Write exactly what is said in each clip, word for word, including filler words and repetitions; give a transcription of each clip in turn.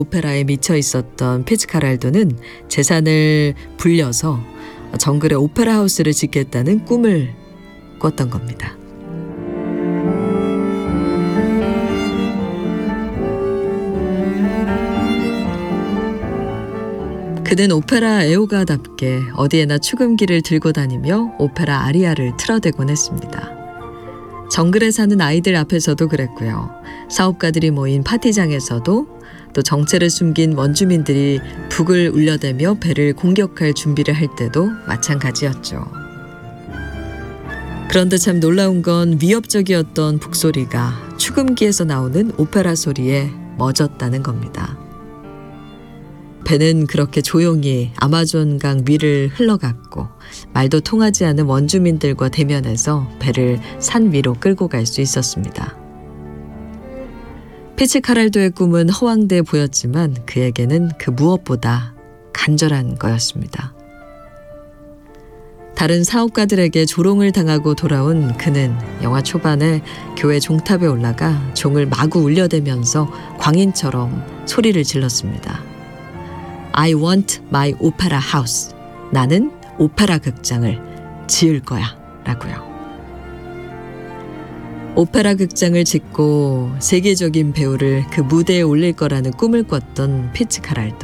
오페라에 미쳐 있었던 피츠카랄도는 재산을 불려서 정글에 오페라 하우스를 짓겠다는 꿈을 꿨던 겁니다. 그는 오페라 애호가답게 어디에나 축음기를 들고 다니며 오페라 아리아를 틀어대곤 했습니다. 정글에 사는 아이들 앞에서도 그랬고요. 사업가들이 모인 파티장에서도, 또 정체를 숨긴 원주민들이 북을 울려대며 배를 공격할 준비를 할 때도 마찬가지였죠. 그런데 참 놀라운 건 위협적이었던 북소리가 축음기에서 나오는 오페라 소리에 멎었다는 겁니다. 배는 그렇게 조용히 아마존강 위를 흘러갔고 말도 통하지 않은 원주민들과 대면해서 배를 산 위로 끌고 갈 수 있었습니다. 피츠카랄도의 꿈은 허황돼 보였지만 그에게는 그 무엇보다 간절한 거였습니다. 다른 사업가들에게 조롱을 당하고 돌아온 그는 영화 초반에 교회 종탑에 올라가 종을 마구 울려대면서 광인처럼 소리를 질렀습니다. I want my opera house. 나는 오페라 극장을 지을 거야 라고요. 오페라 극장을 짓고 세계적인 배우를 그 무대에 올릴 거라는 꿈을 꿨던 피츠카랄도.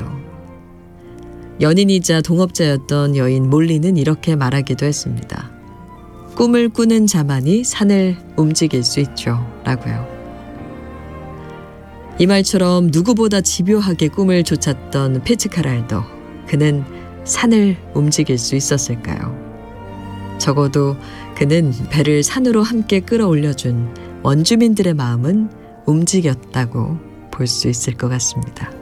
연인이자 동업자였던 여인 몰리는 이렇게 말하기도 했습니다. 꿈을 꾸는 자만이 산을 움직일 수 있죠 라고요. 이 말처럼 누구보다 집요하게 꿈을 쫓았던 피츠카랄도. 그는 산을 움직일 수 있었을까요? 적어도 그는 배를 산으로 함께 끌어올려준 원주민들의 마음은 움직였다고 볼 수 있을 것 같습니다.